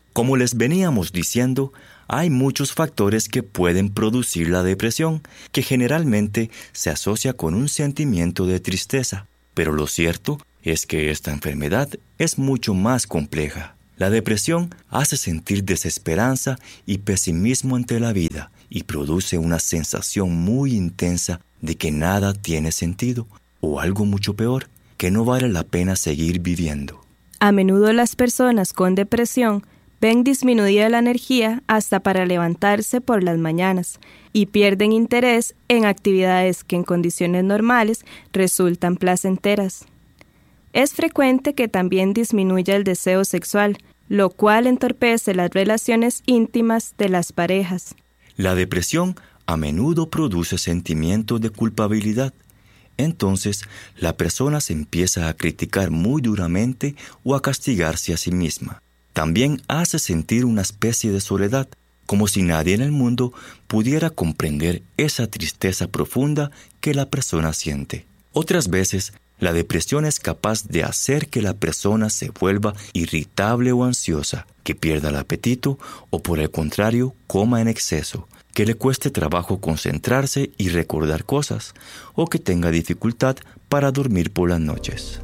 Como les veníamos diciendo, hay muchos factores que pueden producir la depresión, que generalmente se asocia con un sentimiento de tristeza. Pero lo cierto es que esta enfermedad es mucho más compleja. La depresión hace sentir desesperanza y pesimismo ante la vida y produce una sensación muy intensa de que nada tiene sentido, o algo mucho peor, que no vale la pena seguir viviendo. A menudo las personas con depresión ven disminuida la energía hasta para levantarse por las mañanas y pierden interés en actividades que en condiciones normales resultan placenteras. Es frecuente que también disminuya el deseo sexual, lo cual entorpece las relaciones íntimas de las parejas. La depresión a menudo produce sentimientos de culpabilidad. Entonces, la persona se empieza a criticar muy duramente o a castigarse a sí misma. También hace sentir una especie de soledad, como si nadie en el mundo pudiera comprender esa tristeza profunda que la persona siente. Otras veces, la depresión es capaz de hacer que la persona se vuelva irritable o ansiosa, que pierda el apetito o, por el contrario, coma en exceso, que le cueste trabajo concentrarse y recordar cosas, o que tenga dificultad para dormir por las noches.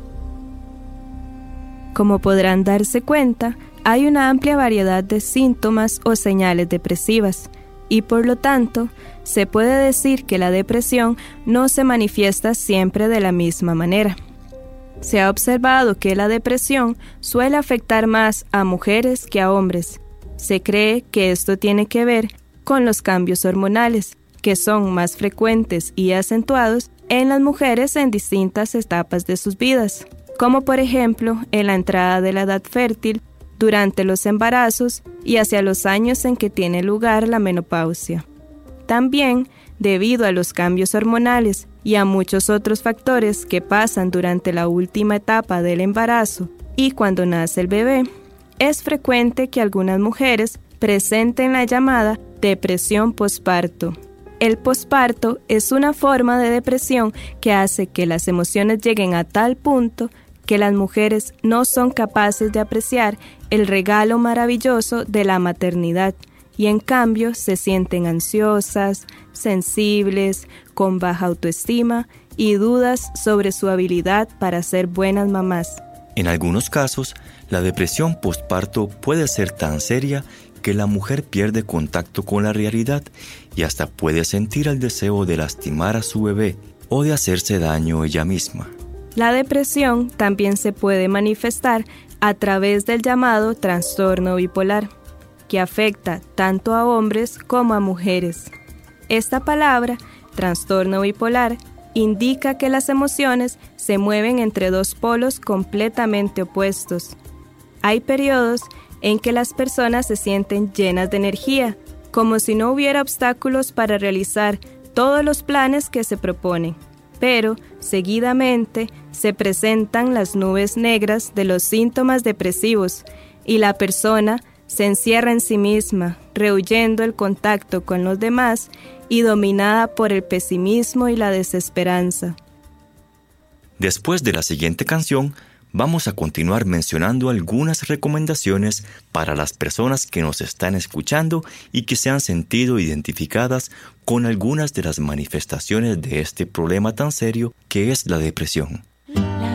Como podrán darse cuenta, hay una amplia variedad de síntomas o señales depresivas, y por lo tanto, se puede decir que la depresión no se manifiesta siempre de la misma manera. Se ha observado que la depresión suele afectar más a mujeres que a hombres. Se cree que esto tiene que ver con los cambios hormonales, que son más frecuentes y acentuados en las mujeres en distintas etapas de sus vidas, como por ejemplo en la entrada de la edad fértil, durante los embarazos y hacia los años en que tiene lugar la menopausia. También, debido a los cambios hormonales y a muchos otros factores que pasan durante la última etapa del embarazo y cuando nace el bebé, es frecuente que algunas mujeres presenten la llamada depresión posparto. El posparto es una forma de depresión que hace que las emociones lleguen a tal punto que las mujeres no son capaces de apreciar el regalo maravilloso de la maternidad y en cambio se sienten ansiosas, sensibles, con baja autoestima y dudas sobre su habilidad para ser buenas mamás. En algunos casos, la depresión postparto puede ser tan seria que la mujer pierde contacto con la realidad y hasta puede sentir el deseo de lastimar a su bebé o de hacerse daño ella misma. La depresión también se puede manifestar a través del llamado trastorno bipolar, que afecta tanto a hombres como a mujeres. Esta palabra, trastorno bipolar, indica que las emociones se mueven entre dos polos completamente opuestos. Hay periodos en que las personas se sienten llenas de energía, como si no hubiera obstáculos para realizar todos los planes que se proponen. Pero, seguidamente, se presentan las nubes negras de los síntomas depresivos y la persona se encierra en sí misma, rehuyendo el contacto con los demás y dominada por el pesimismo y la desesperanza. Después de la siguiente canción, vamos a continuar mencionando algunas recomendaciones para las personas que nos están escuchando y que se han sentido identificadas con algunas de las manifestaciones de este problema tan serio que es la depresión.